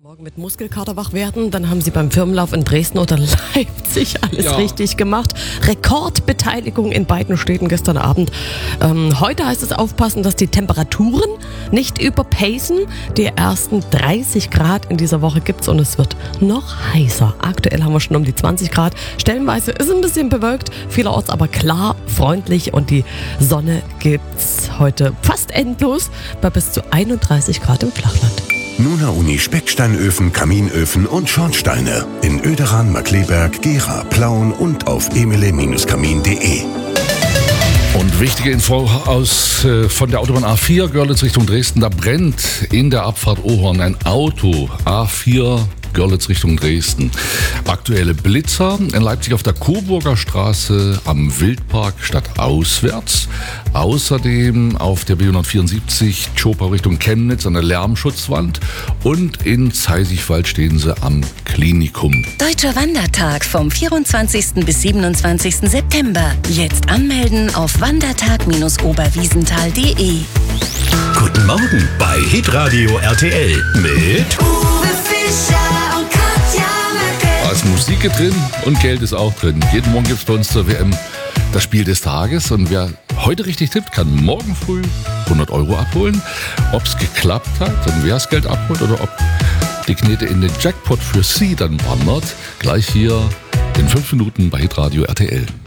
Morgen mit Muskelkater wach werden, dann haben sie beim Firmenlauf in Dresden oder Leipzig alles richtig gemacht. Rekordbeteiligung in beiden Städten gestern Abend. Heute heißt es aufpassen, dass die Temperaturen nicht überpacen. Die ersten 30 Grad in dieser Woche gibt's und es wird noch heißer. Aktuell haben wir schon um die 20 Grad. Stellenweise ist ein bisschen bewölkt, vielerorts aber klar, freundlich und die Sonne gibt's heute fast endlos bei bis zu 31 Grad im Flachland. Nuna Uni Specksteinöfen, Kaminöfen und Schornsteine in Oederan, Markkleeberg, Gera, Plauen und auf emile-kamin.de. Und wichtige Info von der Autobahn A4 Görlitz Richtung Dresden. Da brennt in der Abfahrt Ohorn ein Auto. A4 Görlitz Richtung Dresden. Aktuelle Blitzer in Leipzig auf der Coburger Straße am Wildpark stadtauswärts. Außerdem auf der B174 Zschopau Richtung Chemnitz an der Lärmschutzwand. Und in Zeisigwald stehen sie am Klinikum. Deutscher Wandertag vom 24. bis 27. September. Jetzt anmelden auf wandertag-oberwiesenthal.de. Guten Morgen bei Hitradio RTL mit Uwe Fischer und Katja Merkel. Da ist Musik drin und Geld ist auch drin. Jeden Morgen gibt es bei uns zur WM das Spiel des Tages. Und wer heute richtig tippt, kann morgen früh 100 Euro abholen. Ob es geklappt hat und wer das Geld abholt oder ob die Knete in den Jackpot für Sie dann wandert, gleich hier in 5 Minuten bei Hitradio RTL.